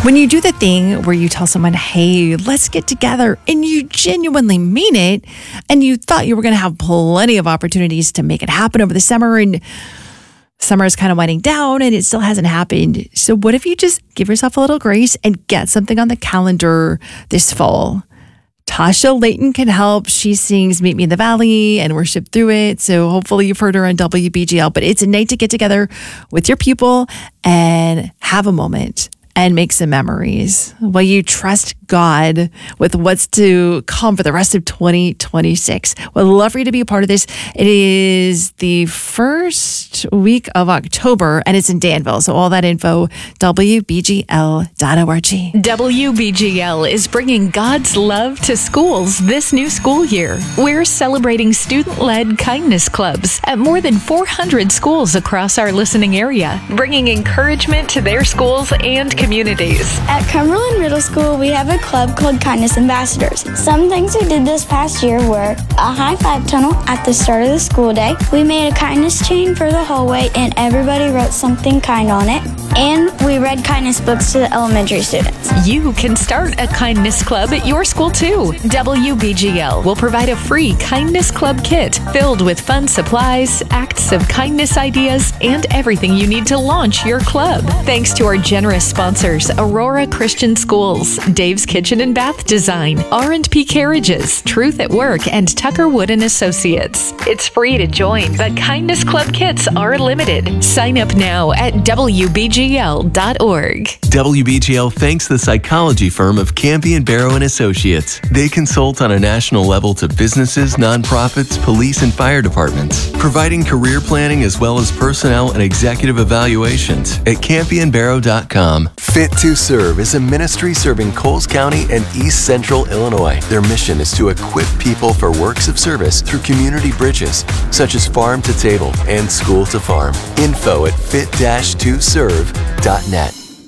When you do the thing where you tell someone, hey, let's get together, and you genuinely mean it, and you thought you were going to have plenty of opportunities to make it happen over the summer, and summer is kind of winding down and it still hasn't happened. So what if you just give yourself a little grace and get something on the calendar this fall? Tasha Layton can help. She sings Meet Me in the Valley and Worship Through It. So hopefully you've heard her on WBGL. But it's a night to get together with your people and have a moment and make some memories while you trust God with what's to come for the rest of 2026. We'd love for you to be a part of this. It is the first week of October and it's in Danville. So all that info, WBGL.org. WBGL is bringing God's love to schools this new school year. We're celebrating student-led kindness clubs at more than 400 schools across our listening area, bringing encouragement to their schools and communities. At Cumberland Middle School, we have a club called Kindness Ambassadors. Some things we did this past year were a high five tunnel at the start of the school day. We made a kindness chain for the hallway and everybody wrote something kind on it. And we read kindness books to the elementary students. You can start a kindness club at your school too. WBGL will provide a free kindness club kit filled with fun supplies, acts of kindness ideas, and everything you need to launch your club. Thanks to our generous sponsors, Aurora Christian Schools, Dave's Kitchen and Bath Design, R&P Carriages, Truth at Work, and Tucker Wood and Associates. It's free to join, but kindness club kits are limited. Sign up now at WBGL.org. WBGL thanks the psychology firm of Campion Barrow and Associates. They consult on a national level to businesses, nonprofits, police, and fire departments, providing career planning as well as personnel and executive evaluations at CampionBarrow.com. Fit to Serve is a ministry serving Coles County and East Central Illinois. Their mission is to equip people for works of service through community bridges, such as farm to table and school to farm. Info at fit-2serve.net.